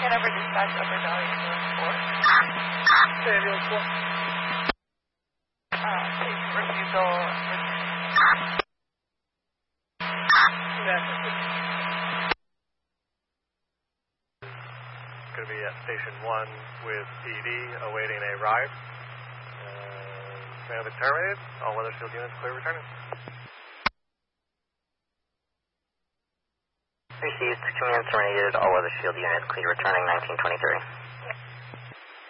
Hanover Dispatch, Upper Valley Ambulance 4. Ambulance 4. Please refusal. Going to be at Station 1 with PD awaiting a ride. Command terminated. All weather shield units clear returning. Received. Command terminated. All weather shield units clear returning 1923.